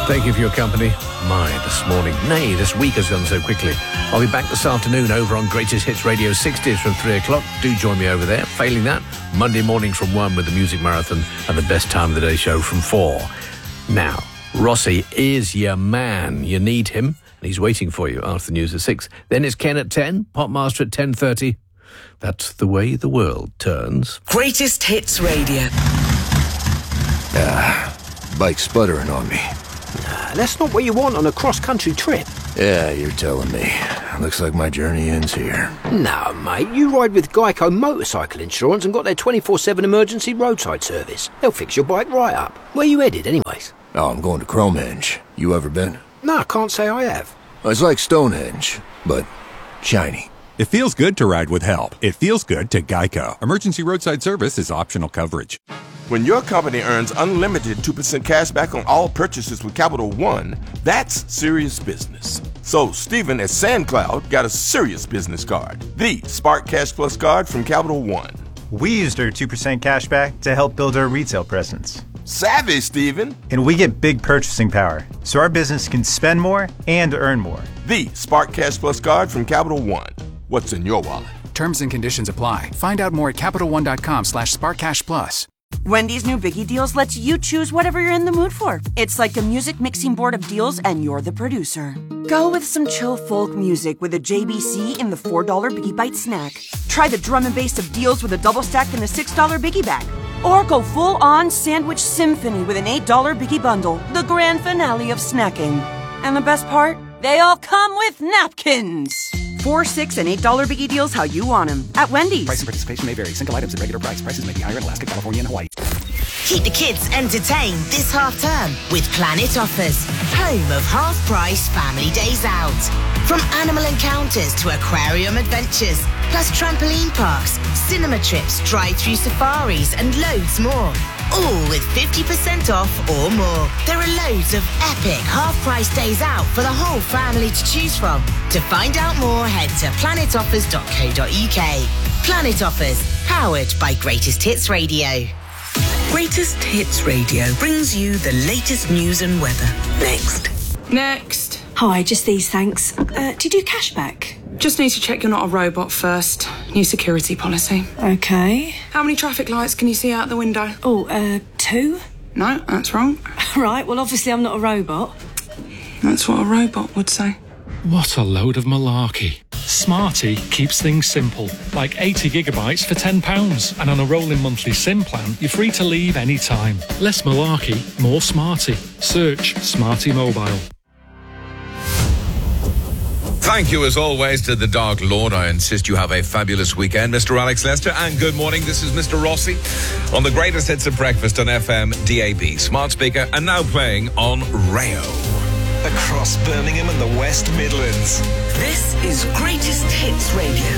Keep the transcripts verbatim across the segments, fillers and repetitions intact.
Thank you for your company. My, this morning, nay, this week has gone so quickly. I'll be back this afternoon over on Greatest Hits Radio sixties from three o'clock. Do join me over there. Failing that, Monday morning from one with the Music Marathon and the Best Time of the Day show from four. Now, Rossi is your man. You need him, and he's waiting for you after the news at six. Then it's Ken at ten, Popmaster at ten thirty. That's the way the world turns. Greatest Hits Radio. Ah, bike's sputtering on me. Nah, that's not what you want on a cross-country trip. Yeah, you're telling me. Looks like my journey ends here. No, mate, you ride with Geico Motorcycle Insurance and got their twenty-four seven emergency roadside service. They'll fix your bike right up. Where you headed, anyways? Oh, I'm going to Cromhenge. You ever been? No, I can't say I have. It's like Stonehenge, but shiny. It feels good to ride with help. It feels good to Geico. Emergency roadside service is optional coverage. When your company earns unlimited two percent cash back on all purchases with Capital One, that's serious business. So Stephen at SandCloud got a serious business card, the Spark Cash Plus card from Capital One. We used our two percent cash back to help build our retail presence. Savvy, Stephen. And we get big purchasing power, so our business can spend more and earn more. The Spark Cash Plus card from Capital One. What's in your wallet? Terms and conditions apply. Find out more at CapitalOne.com slash SparkCashPlus. Wendy's new Biggie Deals lets you choose whatever you're in the mood for. It's like a music mixing board of deals, and you're the producer. Go with some chill folk music with a J B C in the four dollar Biggie Bite snack. Try the drum and bass of deals with a double stack in the six dollar Biggie Bag. Or go full-on sandwich symphony with an eight dollar Biggie Bundle, the grand finale of snacking. And the best part? They all come with napkins. Four, six, and eight dollar Biggie Deals how you want them at Wendy's. Price and participation may vary. Single items at regular price. Prices may be higher in Alaska, California, and Hawaii. Keep the kids entertained this half term with Planet Offers, home of half-price family days out. From animal encounters to aquarium adventures, plus trampoline parks, cinema trips, drive-through safaris, and loads more. All with fifty percent off or more. There are loads of epic half-price days out for the whole family to choose from. To find out more, head to planet offers dot co dot uk. Planet Offers, powered by Greatest Hits Radio. Greatest Hits Radio brings you the latest news and weather. Next. Next. Hi, just these, thanks. Uh, do you do cashback? Just need to check you're not a robot first. New security policy. Okay. How many traffic lights can you see out the window? Oh, uh, two? No, that's wrong. Right, well, obviously I'm not a robot. That's what a robot would say. What a load of malarkey. Smarty keeps things simple, like eighty gigabytes for ten pounds. And on a rolling monthly SIM plan, you're free to leave any time. Less malarkey, more Smarty. Search Smarty Mobile. Thank you, as always, to the Dark Lord. I insist you have a fabulous weekend, Mister Alex Lester. And good morning, this is Mister Rossi on the greatest hits of breakfast on F M, D A B, smart speaker, and now playing on Rayo. Across Birmingham and the West Midlands. This is Greatest Hits Radio.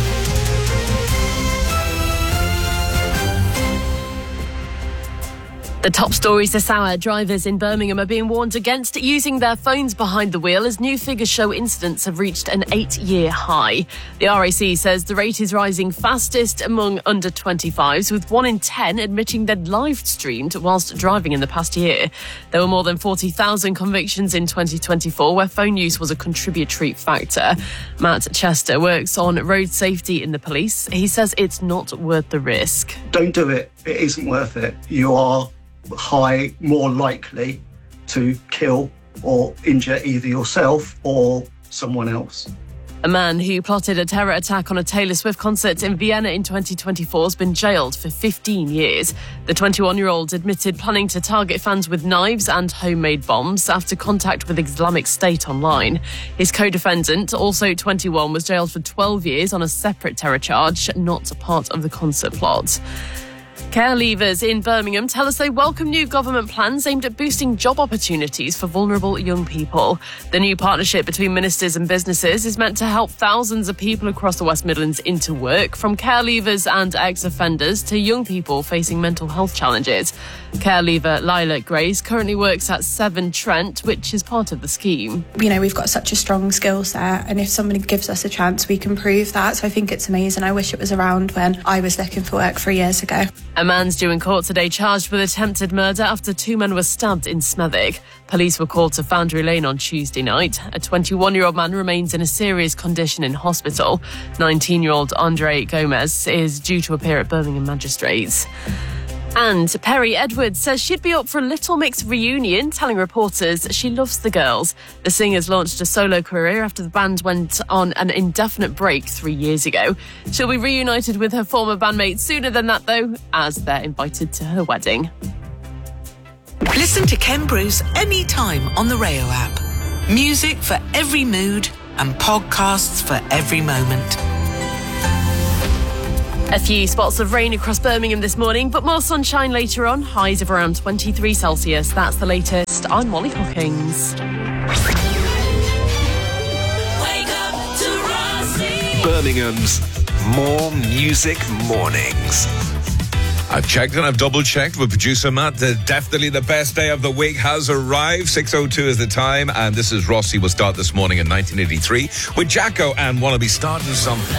The top stories this hour. Drivers in Birmingham are being warned against using their phones behind the wheel as new figures show incidents have reached an eight-year high. The R A C says the rate is rising fastest among under twenty-fives, with one in ten admitting they'd live-streamed whilst driving in the past year. There were more than forty thousand convictions in twenty twenty-four where phone use was a contributory factor. Matt Chester works on road safety in the police. He says it's not worth the risk. Don't do it. It isn't worth it. You are high, more likely to kill or injure either yourself or someone else. A man who plotted a terror attack on a Taylor Swift concert in Vienna in twenty twenty-four has been jailed for fifteen years. The twenty-one-year-old admitted planning to target fans with knives and homemade bombs after contact with Islamic State online. His co-defendant, also twenty-one, was jailed for twelve years on a separate terror charge, not part of the concert plot. Care leavers in Birmingham tell us they welcome new government plans aimed at boosting job opportunities for vulnerable young people. The new partnership between ministers and businesses is meant to help thousands of people across the West Midlands into work, from care leavers and ex-offenders to young people facing mental health challenges. Care leaver Lila Grace currently works at Severn Trent, which is part of the scheme. You know, we've got such a strong skill set, and if somebody gives us a chance, we can prove that. So I think it's amazing. I wish it was around when I was looking for work three years ago. A man's due in court today charged with attempted murder after two men were stabbed in Smethwick. Police were called to Foundry Lane on Tuesday night. A twenty-one-year-old man remains in a serious condition in hospital. nineteen-year-old Andre Gomez is due to appear at Birmingham Magistrates. And Perry Edwards says she'd be up for a Little Mix reunion, telling reporters she loves the girls. The singer's launched a solo career after the band went on an indefinite break three years ago. She'll be reunited with her former bandmates sooner than that, though, as they're invited to her wedding. Listen to Ken Bruce anytime on the Rayo app. Music for every mood and podcasts for every moment. A few spots of rain across Birmingham this morning, but more sunshine later on. Highs of around twenty-three Celsius. That's the latest. I'm Molly Hawkins. Wake up to Rossi. Birmingham's More Music Mornings. I've checked and I've double checked with producer Matt. Uh, definitely the best day of the week has arrived. six oh two is the time, and this is Rossi. Will start this morning in nineteen eighty-three with Jacko and Wannabe starting some